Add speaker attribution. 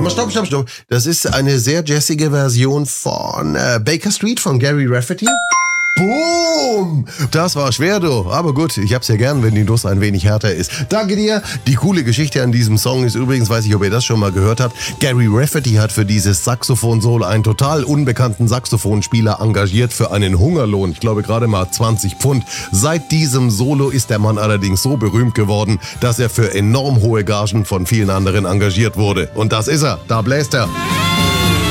Speaker 1: mal, stopp. Das ist eine sehr jazzige Version von Baker Street von Gary Rafferty. Boom! Das war schwer, du. Aber gut, ich hab's ja gern, wenn die Nuss ein wenig härter ist. Danke dir. Die coole Geschichte an diesem Song ist übrigens, weiß ich, ob ihr das schon mal gehört habt, Gary Rafferty hat für dieses Saxophon-Solo einen total unbekannten Saxophonspieler engagiert für einen Hungerlohn. Ich glaube gerade mal 20 Pfund. Seit diesem Solo ist der Mann allerdings so berühmt geworden, dass er für enorm hohe Gagen von vielen anderen engagiert wurde. Und das ist er. Da bläst er.